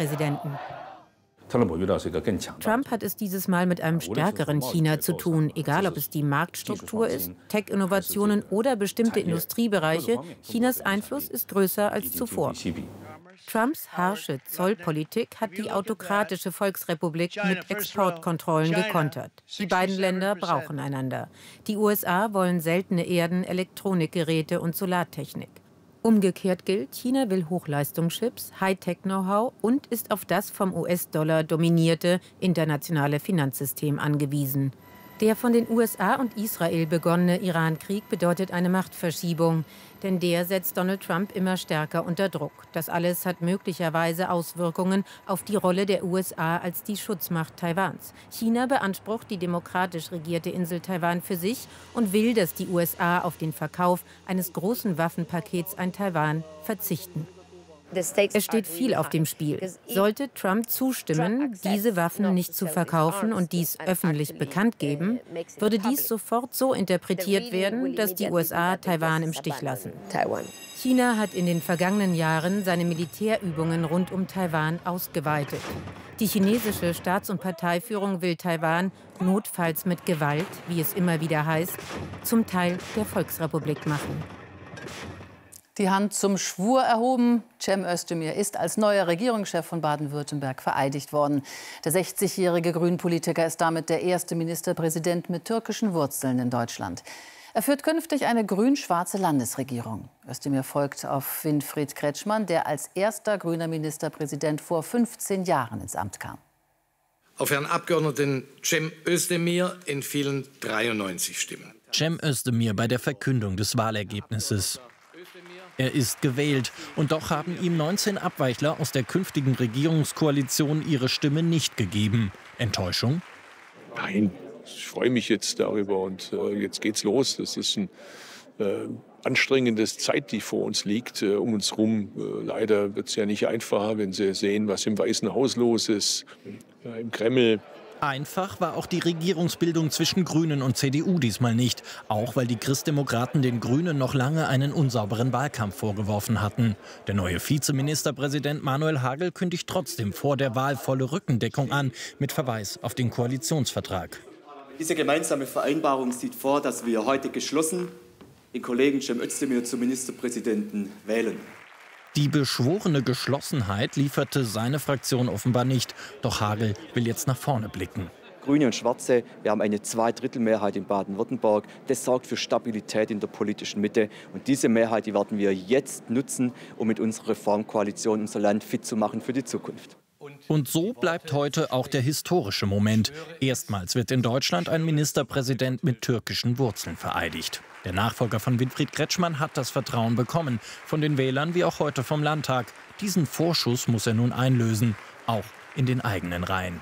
US-Präsidenten. Trump hat es dieses Mal mit einem stärkeren China zu tun, egal ob es die Marktstruktur ist, Tech-Innovationen oder bestimmte Industriebereiche. Chinas Einfluss ist größer als zuvor. Trumps harsche Zollpolitik hat die autokratische Volksrepublik mit Exportkontrollen gekontert. Die beiden Länder brauchen einander. Die USA wollen seltene Erden, Elektronikgeräte und Solartechnik. Umgekehrt gilt, China will Hochleistungschips, Hightech-Know-how und ist auf das vom US-Dollar dominierte internationale Finanzsystem angewiesen. Der von den USA und Israel begonnene Iran-Krieg bedeutet eine Machtverschiebung, denn der setzt Donald Trump immer stärker unter Druck. Das alles hat möglicherweise Auswirkungen auf die Rolle der USA als die Schutzmacht Taiwans. China beansprucht die demokratisch regierte Insel Taiwan für sich und will, dass die USA auf den Verkauf eines großen Waffenpakets an Taiwan verzichten. Es steht viel auf dem Spiel. Sollte Trump zustimmen, diese Waffen nicht zu verkaufen und dies öffentlich bekannt geben, würde dies sofort so interpretiert werden, dass die USA Taiwan im Stich lassen. China hat in den vergangenen Jahren seine Militärübungen rund um Taiwan ausgeweitet. Die chinesische Staats- und Parteiführung will Taiwan notfalls mit Gewalt, wie es immer wieder heißt, zum Teil der Volksrepublik machen. Die Hand zum Schwur erhoben. Cem Özdemir ist als neuer Regierungschef von Baden-Württemberg vereidigt worden. Der 60-jährige Grünpolitiker ist damit der erste Ministerpräsident mit türkischen Wurzeln in Deutschland. Er führt künftig eine grün-schwarze Landesregierung. Özdemir folgt auf Winfried Kretschmann, der als erster grüner Ministerpräsident vor 15 Jahren ins Amt kam. Auf Herrn Abgeordneten Cem Özdemir entfielen 93 Stimmen. Cem Özdemir bei der Verkündung des Wahlergebnisses. Er ist gewählt. Und doch haben ihm 19 Abweichler aus der künftigen Regierungskoalition ihre Stimme nicht gegeben. Enttäuschung? Nein, ich freue mich jetzt darüber und jetzt geht's los. Das ist ein anstrengendes Zeit, die vor uns liegt, um uns rum. Leider wird es ja nicht einfacher, wenn Sie sehen, was im Weißen Haus los ist, im Kreml. Einfach war auch die Regierungsbildung zwischen Grünen und CDU diesmal nicht. Auch weil die Christdemokraten den Grünen noch lange einen unsauberen Wahlkampf vorgeworfen hatten. Der neue Vizeministerpräsident Manuel Hagel kündigt trotzdem vor der Wahl volle Rückendeckung an, mit Verweis auf den Koalitionsvertrag. Diese gemeinsame Vereinbarung sieht vor, dass wir heute geschlossen den Kollegen Cem Özdemir zum Ministerpräsidenten wählen. Die beschworene Geschlossenheit lieferte seine Fraktion offenbar nicht. Doch Hagel will jetzt nach vorne blicken. Grüne und Schwarze, wir haben eine Zweidrittelmehrheit in Baden-Württemberg. Das sorgt für Stabilität in der politischen Mitte. Und diese Mehrheit, die werden wir jetzt nutzen, um mit unserer Reformkoalition unser Land fit zu machen für die Zukunft. Und so bleibt heute auch der historische Moment. Erstmals wird in Deutschland ein Ministerpräsident mit türkischen Wurzeln vereidigt. Der Nachfolger von Winfried Kretschmann hat das Vertrauen bekommen, von den Wählern wie auch heute vom Landtag. Diesen Vorschuss muss er nun einlösen, auch in den eigenen Reihen.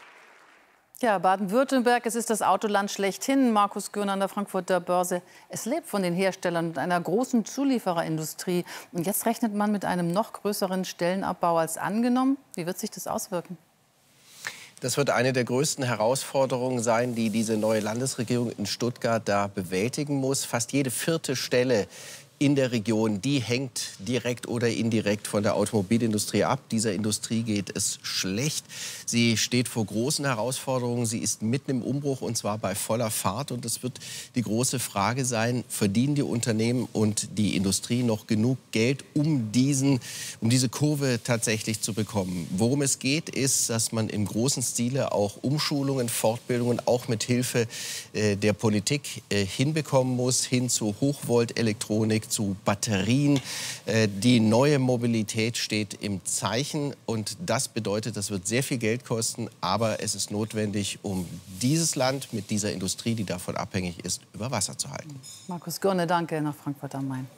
Ja, Baden-Württemberg, es ist das Autoland schlechthin. Markus Görner an der Frankfurter Börse. Es lebt von den Herstellern und einer großen Zuliefererindustrie. Und jetzt rechnet man mit einem noch größeren Stellenabbau als angenommen. Wie wird sich das auswirken? Das wird eine der größten Herausforderungen sein, die diese neue Landesregierung in Stuttgart da bewältigen muss. Fast jede vierte Stelle in der Region, die hängt direkt oder indirekt von der Automobilindustrie ab. Dieser Industrie geht es schlecht. Sie steht vor großen Herausforderungen. Sie ist mitten im Umbruch und zwar bei voller Fahrt. Und es wird die große Frage sein, verdienen die Unternehmen und die Industrie noch genug Geld, um diese Kurve tatsächlich zu bekommen? Worum es geht, ist, dass man im großen Stile auch Umschulungen, Fortbildungen, auch mit Hilfe der Politik hinbekommen muss, hin zu Hochvolt-Elektronik, zu Batterien. Die neue Mobilität steht im Zeichen und das bedeutet, das wird sehr viel Geld kosten, aber es ist notwendig, um dieses Land mit dieser Industrie, die davon abhängig ist, über Wasser zu halten. Markus Görne, danke, nach Frankfurt am Main.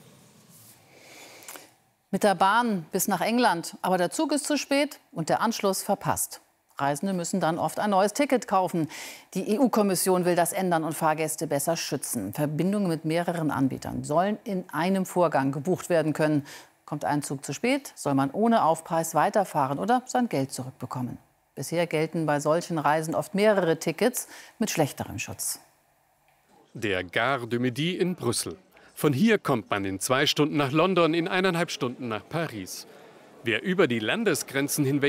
Mit der Bahn bis nach England, aber der Zug ist zu spät und der Anschluss verpasst. Reisende müssen dann oft ein neues Ticket kaufen. Die EU-Kommission will das ändern und Fahrgäste besser schützen. Verbindungen mit mehreren Anbietern sollen in einem Vorgang gebucht werden können. Kommt ein Zug zu spät, soll man ohne Aufpreis weiterfahren oder sein Geld zurückbekommen. Bisher gelten bei solchen Reisen oft mehrere Tickets mit schlechterem Schutz. Der Gare de Midi in Brüssel. Von hier kommt man in 2 Stunden nach London, in 1,5 Stunden nach Paris. Wer über die Landesgrenzen hinweg